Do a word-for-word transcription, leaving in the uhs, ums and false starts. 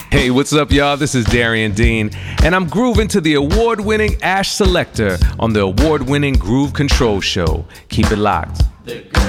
Hey, what's up, y'all? This is Darian Dean, and I'm grooving to the award-winning Ash Selector on the award-winning Groove Control Show. Keep it locked.